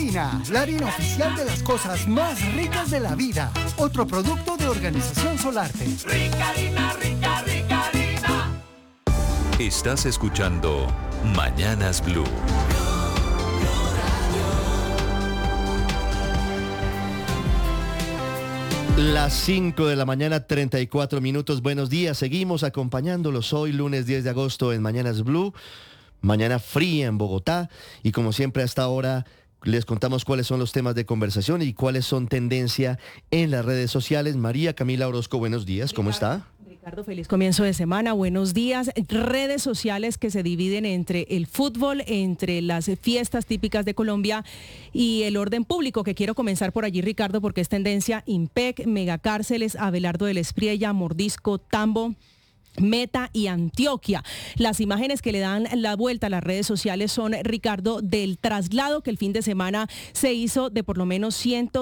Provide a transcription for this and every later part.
Harina, la harina oficial de las cosas más ricas de la vida. Otro producto de Organización Solarte. Rica harina, rica, rica harina. Estás escuchando Mañanas Blue. Las 5 de la mañana, 34 minutos. Buenos días, seguimos acompañándolos hoy, lunes 10 de agosto en Mañanas Blue. Mañana fría en Bogotá y como siempre a esta hora les contamos cuáles son los temas de conversación y cuáles son tendencia en las redes sociales. María Camila Orozco, buenos días, ¿cómo está? Ricardo, feliz comienzo de semana, buenos días. Redes sociales que se dividen entre el fútbol, entre las fiestas típicas de Colombia y el orden público, que quiero comenzar por allí, Ricardo, porque es tendencia IMPEC, megacárceles, Abelardo del Espriella, Mordisco, Tambo, Meta y Antioquia. Las imágenes que le dan la vuelta a las redes sociales son, Ricardo, del traslado que el fin de semana se hizo de por lo menos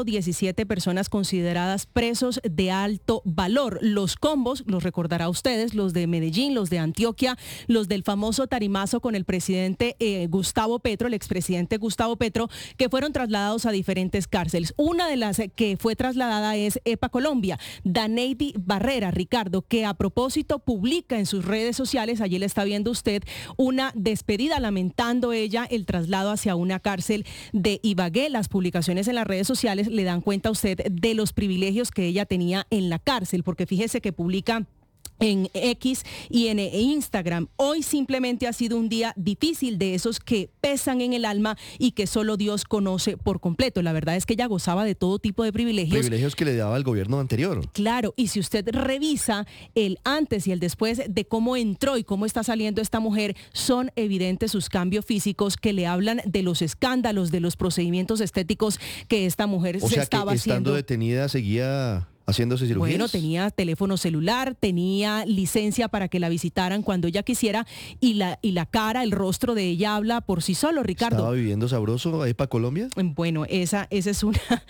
117 personas consideradas presos de alto valor. Los combos, los recordará ustedes, los de Medellín, los de Antioquia, los del famoso tarimazo con el presidente Gustavo Petro, el expresidente Gustavo Petro, que fueron trasladados a diferentes cárceles. Una de las que fue trasladada es EPA Colombia, Daneidi Barrera, Ricardo, que a propósito publica en sus redes sociales, allí le está viendo usted, una despedida lamentando ella el traslado hacia una cárcel de Ibagué. Las publicaciones en las redes sociales le dan cuenta a usted de los privilegios que ella tenía en la cárcel, porque fíjese que publica en X y en Instagram: hoy simplemente ha sido un día difícil, de esos que pesan en el alma y que solo Dios conoce por completo. La verdad es que ella gozaba de todo tipo de privilegios. Privilegios que le daba el gobierno anterior. Claro, y si usted revisa el antes y el después de cómo entró y cómo está saliendo esta mujer, son evidentes sus cambios físicos que le hablan de los escándalos, de los procedimientos estéticos que esta mujer O se sea estaba que estando haciendo. detenida seguía haciéndose cirugías. Bueno, tenía teléfono celular, tenía licencia para que la visitaran cuando ella quisiera y la cara, el rostro de ella habla por sí solo, Ricardo. ¿Estaba viviendo sabroso EPA Colombia? Bueno, esa es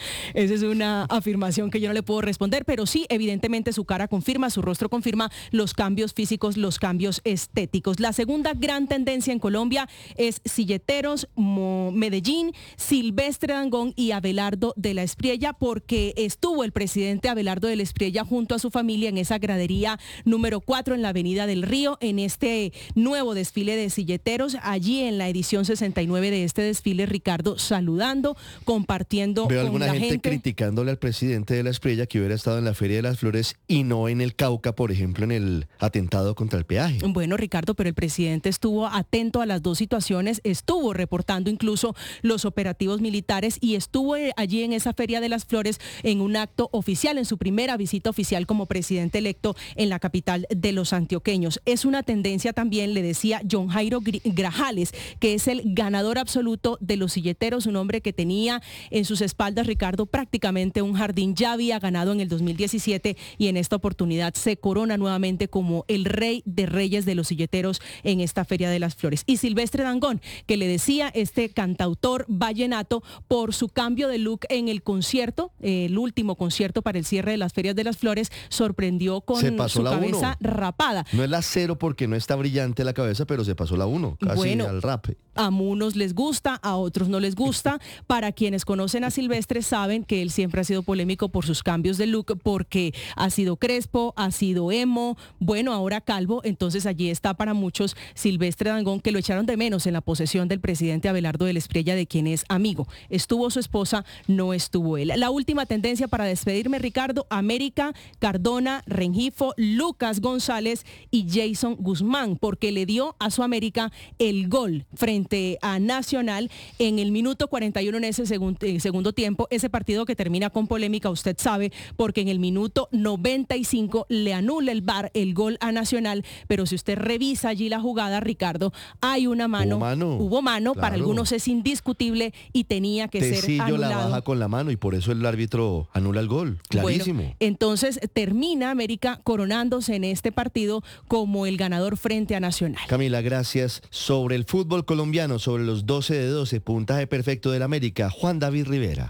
una afirmación que yo no le puedo responder, pero sí, evidentemente su cara confirma, su rostro confirma los cambios físicos, los cambios estéticos. La segunda gran tendencia en Colombia es Silleteros, Medellín, Silvestre Dangond y Abelardo de la Espriella, porque estuvo el presidente Abelardo de la Espriella junto a su familia en esa gradería número 4 en la Avenida del Río, en este nuevo desfile de silleteros, allí en la edición 69 de este desfile, Ricardo, saludando, compartiendo Veo con alguna la gente criticándole al presidente de la Espriella que hubiera estado en la Feria de las Flores y no en el Cauca, por ejemplo, en el atentado contra el peaje. Bueno, Ricardo, pero el presidente estuvo atento a las dos situaciones, estuvo reportando incluso los operativos militares y estuvo allí en esa Feria de las Flores en un acto oficial, en su primera visita oficial como presidente electo en la capital de los antioqueños. Es una tendencia también, le decía John Jairo Grajales, que es el ganador absoluto de los silleteros, un hombre que tenía en sus espaldas, Ricardo, prácticamente un jardín. Ya había ganado en el 2017 y en esta oportunidad se corona nuevamente como el rey de reyes de los silleteros en esta Feria de las Flores. Y Silvestre Dangond, que le decía, este cantautor vallenato, por su cambio de look en el concierto, el último concierto para el cierre de las Ferias de las Flores, sorprendió con su cabeza rapada. No es la 0 porque no está brillante la cabeza, pero se pasó la 1, casi bueno, al rap. A unos les gusta, a otros no les gusta. Para quienes conocen a Silvestre saben que él siempre ha sido polémico por sus cambios de look, porque ha sido crespo, ha sido emo, bueno, ahora calvo. Entonces allí está para muchos Silvestre Dangond, que lo echaron de menos en la posesión del presidente Abelardo de la Espriella, de quien es amigo. Estuvo su esposa, no estuvo él. La última tendencia para despedirme, Ricardo: América, Cardona, Rengifo, Lucas González y Jason Guzmán, porque le dio a su América el gol frente a Nacional en el minuto 41 en ese segundo tiempo, ese partido que termina con polémica, usted sabe, porque en el minuto 95 le anula el VAR el gol a Nacional, pero si usted revisa allí la jugada, Ricardo, hay una mano. Hubo mano, claro. Para algunos es indiscutible y tenía que ser anulado. La baja con la mano y por eso el árbitro anula el gol, clarísimo. Bueno, entonces termina América coronándose en este partido como el ganador frente a Nacional. Camila, gracias. Sobre el fútbol colombiano, sobre los 12 de 12, puntaje perfecto del América, Juan David Rivera.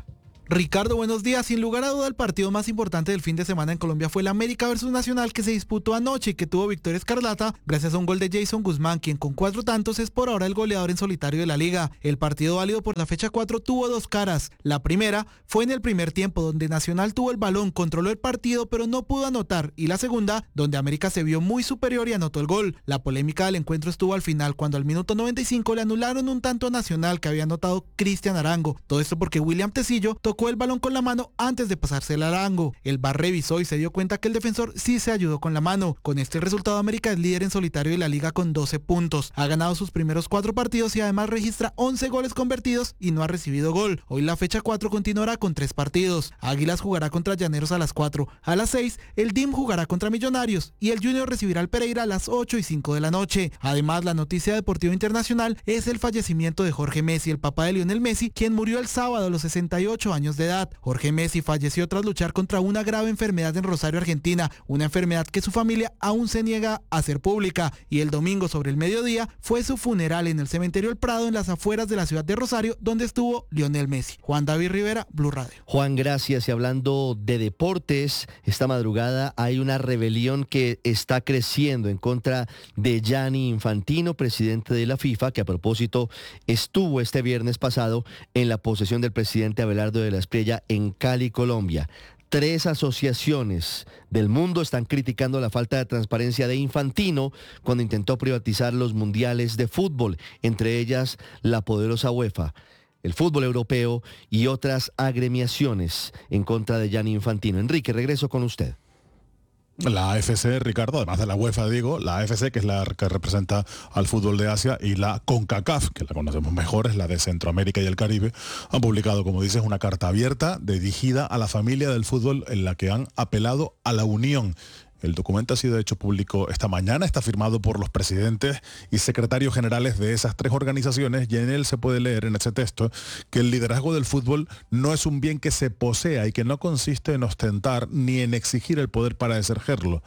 Ricardo, buenos días. Sin lugar a duda, el partido más importante del fin de semana en Colombia fue el América versus Nacional, que se disputó anoche y que tuvo victoria escarlata gracias a un gol de Jason Guzmán, quien con 4 tantos es por ahora el goleador en solitario de la liga. El partido válido por la fecha 4 tuvo 2 caras. La primera fue en el primer tiempo, donde Nacional tuvo el balón, controló el partido pero no pudo anotar, y la segunda, donde América se vio muy superior y anotó el gol. La polémica del encuentro estuvo al final, cuando al minuto 95 le anularon un tanto a Nacional que había anotado Cristian Arango. Todo esto porque William Tecillo tocó el balón con la mano antes de pasársela a Arango. El VAR revisó y se dio cuenta que el defensor sí se ayudó con la mano. Con este resultado, América es líder en solitario de la liga con 12 puntos. Ha ganado sus primeros 4 partidos y además registra 11 goles convertidos y no ha recibido gol. Hoy la fecha 4 continuará con 3 partidos. Águilas jugará contra Llaneros a las 4. A las 6, el DIM jugará contra Millonarios y el Junior recibirá al Pereira a las 8 y 5 de la noche. Además, la noticia deportiva internacional es el fallecimiento de Jorge Messi, el papá de Lionel Messi, quien murió el sábado a los 68 años de edad. Jorge Messi falleció tras luchar contra una grave enfermedad en Rosario, Argentina, una enfermedad que su familia aún se niega a hacer pública, y el domingo sobre el mediodía fue su funeral en el cementerio El Prado, en las afueras de la ciudad de Rosario, donde estuvo Lionel Messi. Juan David Rivera, Blue Radio. Juan, gracias. Y hablando de deportes, esta madrugada hay una rebelión que está creciendo en contra de Gianni Infantino, presidente de la FIFA, que a propósito estuvo este viernes pasado en la posesión del presidente Abelardo de la Espriella en Cali, Colombia. 3 asociaciones del mundo están criticando la falta de transparencia de Infantino cuando intentó privatizar los mundiales de fútbol, entre ellas la poderosa UEFA, el fútbol europeo y otras agremiaciones en contra de Gianni Infantino. Enrique, regreso con usted. La AFC, Ricardo, además de la UEFA, digo, la AFC, que es la que representa al fútbol de Asia, y la CONCACAF, que la conocemos mejor, es la de Centroamérica y el Caribe, han publicado, como dices, una carta abierta dirigida a la familia del fútbol en la que han apelado a la unión. El documento ha sido hecho público esta mañana, está firmado por los presidentes y secretarios generales de esas 3 organizaciones, y en él se puede leer, en ese texto, que el liderazgo del fútbol no es un bien que se posea y que no consiste en ostentar ni en exigir el poder para ejercerlo.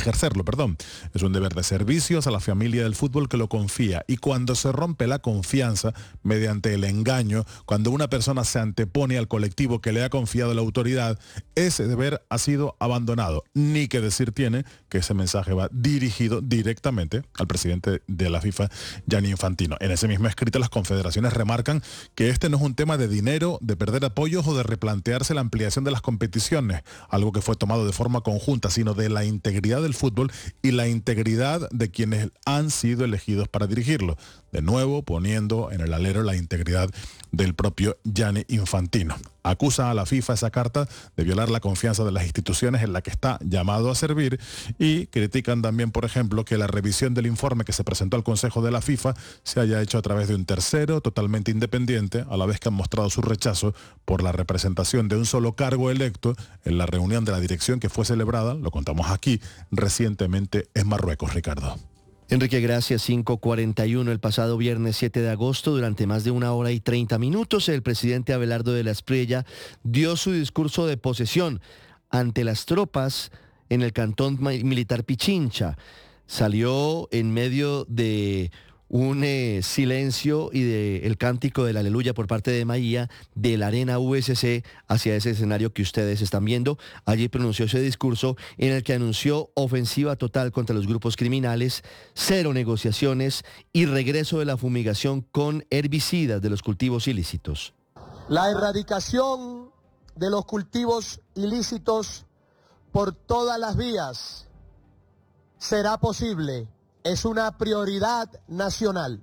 Es un deber de servicios a la familia del fútbol que lo confía, y cuando se rompe la confianza mediante el engaño, cuando una persona se antepone al colectivo que le ha confiado la autoridad, ese deber ha sido abandonado. Ni que decir tiene que ese mensaje va dirigido directamente al presidente de la FIFA, Gianni Infantino. En ese mismo escrito, las confederaciones remarcan que este no es un tema de dinero, de perder apoyos o de replantearse la ampliación de las competiciones, algo que fue tomado de forma conjunta, sino de la integridad del fútbol y la integridad de quienes han sido elegidos para dirigirlo. De nuevo, poniendo en el alero la integridad del propio Gianni Infantino. Acusa a la FIFA, esa carta, de violar la confianza de las instituciones en la que está llamado a servir, y critican también, por ejemplo, que la revisión del informe que se presentó al Consejo de la FIFA se haya hecho a través de un tercero totalmente independiente, a la vez que han mostrado su rechazo por la representación de un solo cargo electo en la reunión de la dirección que fue celebrada, lo contamos aquí, recientemente en Marruecos, Ricardo. Enrique, gracias. 5:41 el pasado viernes 7 de agosto, durante más de 1 hora y 30 minutos, el presidente Abelardo de la Espriella dio su discurso de posesión ante las tropas en el cantón militar Pichincha. Salió en medio de un silencio y del cántico del aleluya por parte de Maía de la Arena USC hacia ese escenario que ustedes están viendo. Allí pronunció ese discurso en el que anunció ofensiva total contra los grupos criminales, 0 negociaciones y regreso de la fumigación con herbicidas de los cultivos ilícitos. La erradicación de los cultivos ilícitos por todas las vías será posible. Es una prioridad nacional.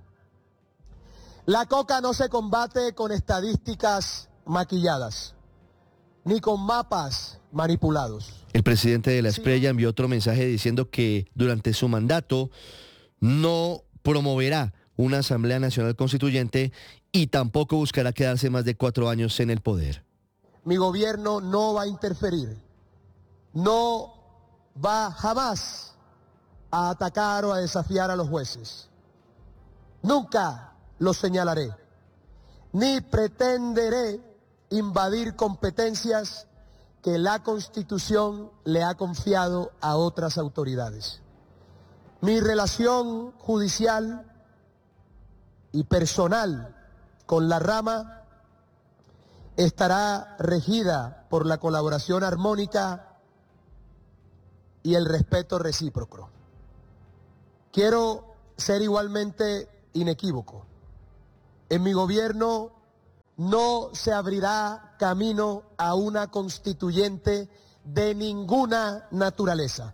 La coca no se combate con estadísticas maquilladas, ni con mapas manipulados. El presidente de la Espriella envió otro mensaje diciendo que durante su mandato no promoverá una Asamblea Nacional Constituyente y tampoco buscará quedarse más de 4 años en el poder. Mi gobierno no va a interferir, no va jamás a atacar o a desafiar a los jueces. Nunca los señalaré, ni pretenderé invadir competencias que la Constitución le ha confiado a otras autoridades. Mi relación judicial y personal con la rama estará regida por la colaboración armónica y el respeto recíproco. Quiero ser igualmente inequívoco. En mi gobierno no se abrirá camino a una constituyente de ninguna naturaleza.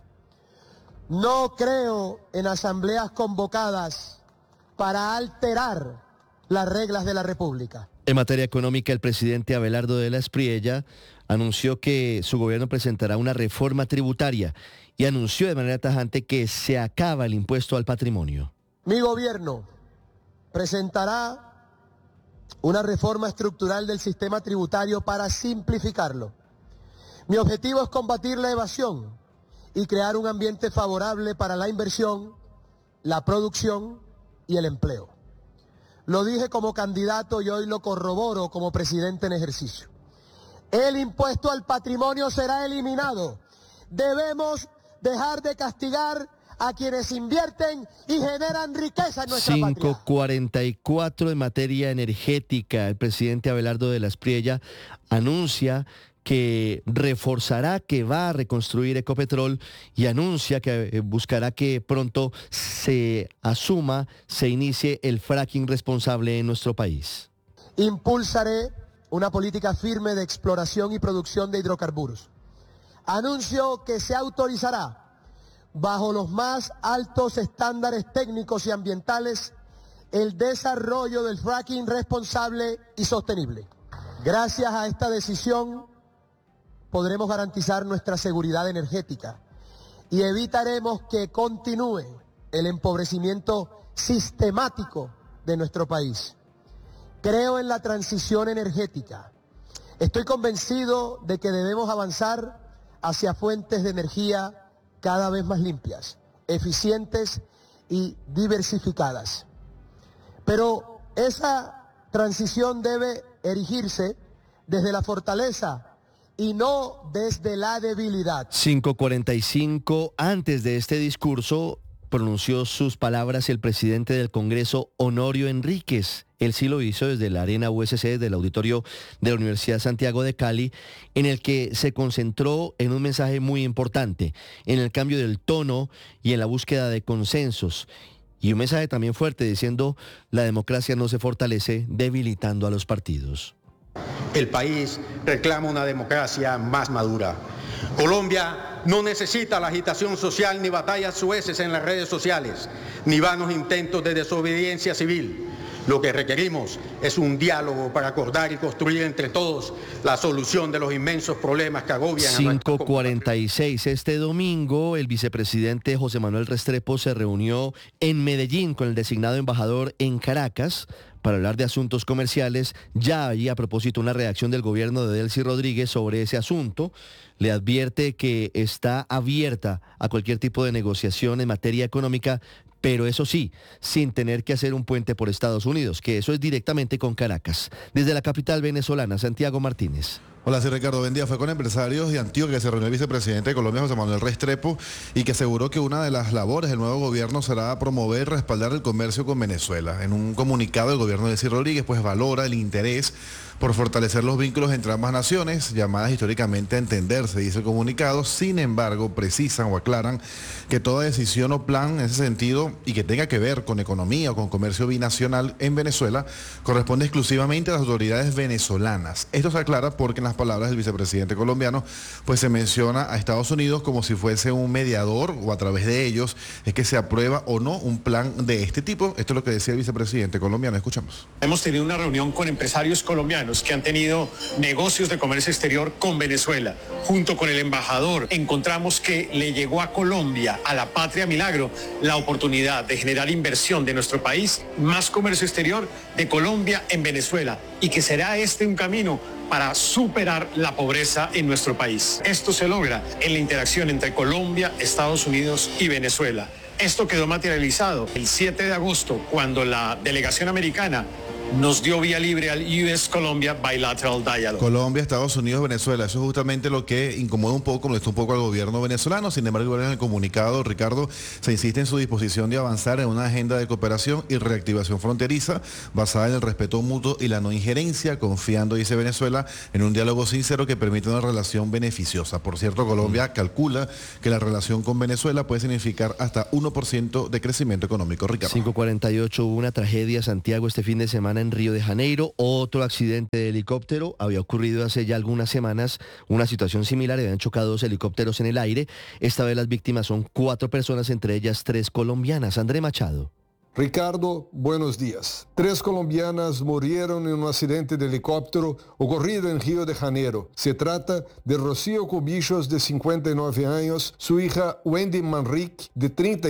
No creo en asambleas convocadas para alterar las reglas de la República. En materia económica, el presidente Abelardo de la Espriella anunció que su gobierno presentará una reforma tributaria y anunció de manera tajante que se acaba el impuesto al patrimonio. Mi gobierno presentará una reforma estructural del sistema tributario para simplificarlo. Mi objetivo es combatir la evasión y crear un ambiente favorable para la inversión, la producción y el empleo. Lo dije como candidato y hoy lo corroboro como presidente en ejercicio. El impuesto al patrimonio será eliminado. Debemos dejar de castigar a quienes invierten y generan riqueza en nuestra patria. 5:44 en materia energética. El presidente Abelardo de la Espriella anuncia que reforzará, que va a reconstruir Ecopetrol y anuncia que buscará que pronto se asuma, se inicie el fracking responsable en nuestro país. Impulsaré una política firme de exploración y producción de hidrocarburos. Anuncio que se autorizará, bajo los más altos estándares técnicos y ambientales, el desarrollo del fracking responsable y sostenible. Gracias a esta decisión podremos garantizar nuestra seguridad energética y evitaremos que continúe el empobrecimiento sistemático de nuestro país. Creo en la transición energética. Estoy convencido de que debemos avanzar hacia fuentes de energía cada vez más limpias, eficientes y diversificadas. Pero esa transición debe erigirse desde la fortaleza y no desde la debilidad. 5:45, antes de este discurso, pronunció sus palabras el presidente del Congreso, Honorio Enríquez. Él sí lo hizo desde la Arena USC, desde el auditorio de la Universidad Santiago de Cali, en el que se concentró en un mensaje muy importante, en el cambio del tono y en la búsqueda de consensos. Y un mensaje también fuerte diciendo, la democracia no se fortalece debilitando a los partidos. El país reclama una democracia más madura. Colombia no necesita la agitación social ni batallas sueces en las redes sociales, ni vanos intentos de desobediencia civil. Lo que requerimos es un diálogo para acordar y construir entre todos la solución de los inmensos problemas que agobian a nuestra comunidad. 5:46. Este domingo, el vicepresidente José Manuel Restrepo se reunió en Medellín con el designado embajador en Caracas para hablar de asuntos comerciales. Ya hay a propósito una reacción del gobierno de Delcy Rodríguez sobre ese asunto. Le advierte que está abierta a cualquier tipo de negociación en materia económica, pero eso sí, sin tener que hacer un puente por Estados Unidos, que eso es directamente con Caracas. Desde la capital venezolana, Santiago Martínez. Hola, sí, Ricardo, buen día. Fue con empresarios de Antioquia que se reunió el vicepresidente de Colombia, José Manuel Restrepo, y que aseguró que una de las labores del nuevo gobierno será promover y respaldar el comercio con Venezuela. En un comunicado, el gobierno de Delcy Rodríguez pues valora el interés por fortalecer los vínculos entre ambas naciones, llamadas históricamente a entenderse, dice el comunicado. Sin embargo, precisan o aclaran que toda decisión o plan en ese sentido y que tenga que ver con economía o con comercio binacional en Venezuela corresponde exclusivamente a las autoridades venezolanas. Esto se aclara porque en las palabras del vicepresidente colombiano pues se menciona a Estados Unidos como si fuese un mediador, o a través de ellos es que se aprueba o no un plan de este tipo. Esto es lo que decía el vicepresidente colombiano. Escuchamos. Hemos tenido una reunión con empresarios colombianos que han tenido negocios de comercio exterior con Venezuela. Junto con el embajador encontramos que le llegó a Colombia, a la patria milagro, la oportunidad de generar inversión de nuestro país, más comercio exterior de Colombia en Venezuela, y que será este un camino para superar la pobreza en nuestro país. Esto se logra en la interacción entre Colombia, Estados Unidos y Venezuela. Esto quedó materializado el 7 de agosto, cuando la delegación americana nos dio vía libre al US-Colombia Bilateral Dialogue. Colombia, Estados Unidos, Venezuela. Eso es justamente lo que incomoda un poco, molesta un poco al gobierno venezolano. Sin embargo, en el comunicado, Ricardo, se insiste en su disposición de avanzar en una agenda de cooperación y reactivación fronteriza basada en el respeto mutuo y la no injerencia, confiando, dice Venezuela, en un diálogo sincero que permite una relación beneficiosa. Por cierto, Colombia calcula que la relación con Venezuela puede significar hasta 1% de crecimiento económico. Ricardo. 5:48, hubo una tragedia, Santiago, este fin de semana en Río de Janeiro. Otro accidente de helicóptero. Había ocurrido hace ya algunas semanas una situación similar. Habían chocado 2 helicópteros en el aire. Esta vez las víctimas son 4 personas, entre ellas 3 colombianas. André Machado. Ricardo, buenos días. 3 colombianas murieron en un accidente de helicóptero ocurrido en Río de Janeiro. Se trata de Rocío Cubillos, de 59 años, su hija Wendy Manrique, de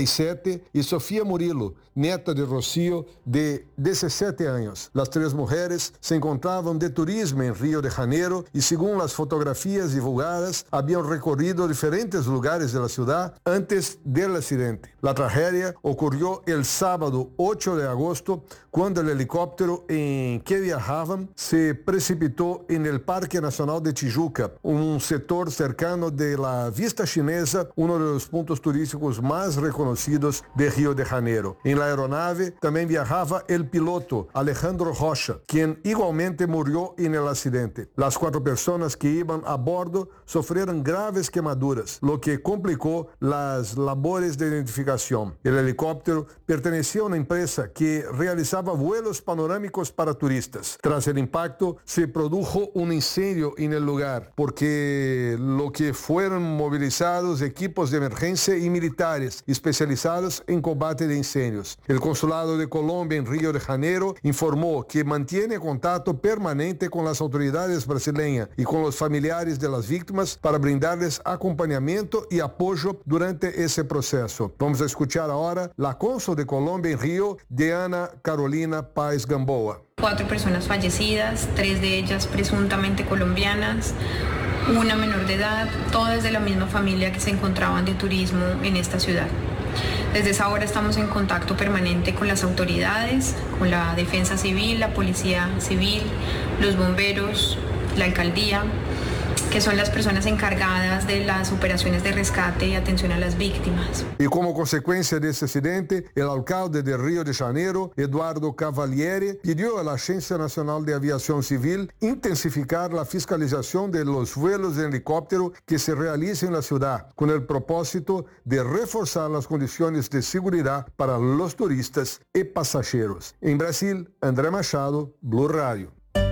37, y Sofía Murilo, nieta de Rocío, de 17 años. Las 3 mujeres se encontraban de turismo en Río de Janeiro y, según las fotografías divulgadas, habían recorrido diferentes lugares de la ciudad antes del accidente. La tragedia ocurrió el sábado 8 de agosto, cuando el helicóptero en que viajaban se precipitó en el Parque Nacional de Tijuca, un sector cercano de la Vista Chinesa, uno de los puntos turísticos más reconocidos de Río de Janeiro. En la aeronave también viajaba el piloto Alejandro Rocha, quien igualmente murió en el accidente. Las 4 personas que iban a bordo sufrieron graves quemaduras, lo que complicó las labores de identificación. El helicóptero pertenecía a una empresa que realizaba vuelos panorámicos para turistas. Tras el impacto, se produjo un incendio en el lugar, porque lo que fueron movilizados equipos de emergencia y militares especializados en combate de incendios. El Consulado de Colombia en Río de Janeiro informó que mantiene contacto permanente con las autoridades brasileñas y con los familiares de las víctimas para brindarles acompañamiento y apoyo durante ese proceso. Vamos a escuchar ahora la cónsul de Colombia en Río, Diana Carolina Páez Gamboa. 4 personas fallecidas, 3 de ellas presuntamente colombianas, una menor de edad, todas de la misma familia que se encontraban de turismo en esta ciudad. Desde esa hora estamos en contacto permanente con las autoridades, con la defensa civil, la policía civil, los bomberos, la alcaldía, que son las personas encargadas de las operaciones de rescate y atención a las víctimas. Y como consecuencia de este accidente, el alcalde de Río de Janeiro, Eduardo Cavalieri, pidió a la Agencia Nacional de Aviación Civil intensificar la fiscalización de los vuelos de helicóptero que se realicen en la ciudad, con el propósito de reforzar las condiciones de seguridad para los turistas y pasajeros. En Brasil, André Machado, Blue Radio.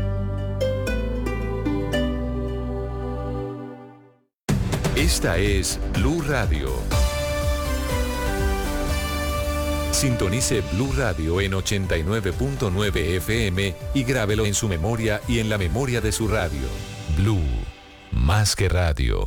Esta es Blue Radio. Sintonice Blue Radio en 89.9 FM y grábelo en su memoria y en la memoria de su radio. Blue, más que radio.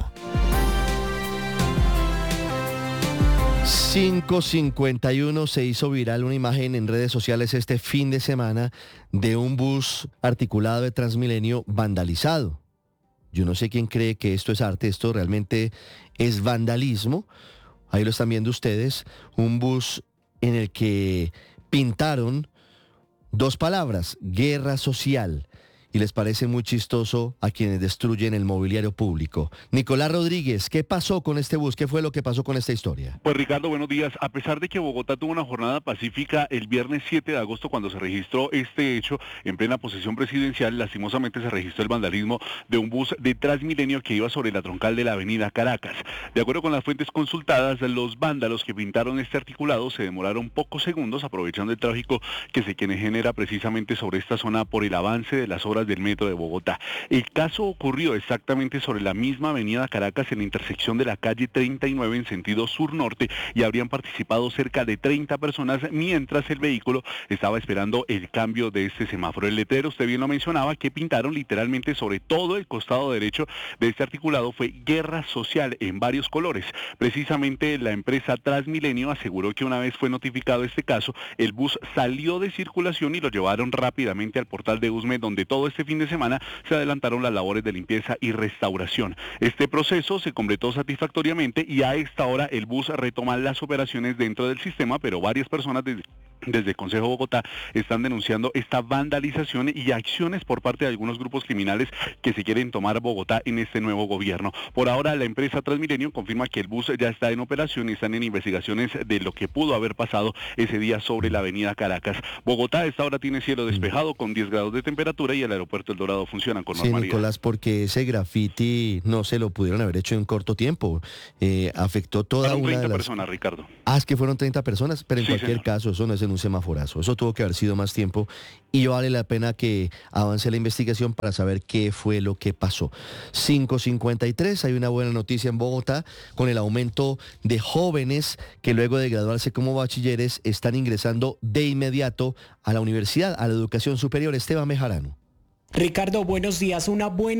5:51, se hizo viral una imagen en redes sociales este fin de semana de un bus articulado de Transmilenio vandalizado. Yo no sé quién cree que esto es arte, esto realmente es vandalismo. Ahí lo están viendo ustedes, un bus en el que pintaron 2 palabras, guerra social. Y les parece muy chistoso a quienes destruyen el mobiliario público. Nicolás Rodríguez, ¿qué pasó con este bus? ¿Qué fue lo que pasó con esta historia? Pues Ricardo, buenos días. A pesar de que Bogotá tuvo una jornada pacífica el viernes 7 de agosto cuando se registró este hecho en plena posesión presidencial, lastimosamente se registró el vandalismo de un bus de Transmilenio que iba sobre la troncal de la avenida Caracas. De acuerdo con las fuentes consultadas, los vándalos que pintaron este articulado se demoraron pocos segundos aprovechando el tráfico que se genera precisamente sobre esta zona por el avance de las obras del metro de Bogotá. El caso ocurrió exactamente sobre la misma avenida Caracas en la intersección de la calle 39 en sentido sur-norte y habrían participado cerca de 30 personas mientras el vehículo estaba esperando el cambio de este semáforo. El letrero, usted bien lo mencionaba, que pintaron literalmente sobre todo el costado derecho de este articulado fue guerra social en varios colores. Precisamente la empresa Transmilenio aseguró que una vez fue notificado este caso, el bus salió de circulación y lo llevaron rápidamente al portal de Usme, donde todo este fin de semana se adelantaron las labores de limpieza y restauración. Este proceso se completó satisfactoriamente y a esta hora el bus retoma las operaciones dentro del sistema, pero varias personas desde el Consejo de Bogotá están denunciando esta vandalización y acciones por parte de algunos grupos criminales que se quieren tomar Bogotá en este nuevo gobierno. Por ahora, la empresa Transmilenio confirma que el bus ya está en operación y están en investigaciones de lo que pudo haber pasado ese día sobre la avenida Caracas. Bogotá a esta hora tiene cielo despejado con 10 grados de temperatura y el aeropuerto El Dorado funciona con normalidad. Sí, Nicolás, porque ese graffiti no se lo pudieron haber hecho en corto tiempo. Afectó toda fueron una 30 de las personas, Ricardo. Es que fueron 30 personas, pero en cualquier caso eso no es en un semáforazo, eso tuvo que haber sido más tiempo y vale la pena que avance la investigación para saber qué fue lo que pasó. 5:53, hay una buena noticia en Bogotá con el aumento de jóvenes que luego de graduarse como bachilleres están ingresando de inmediato a la universidad, a la educación superior. Esteban Bejarano. Ricardo, buenos días. Una buena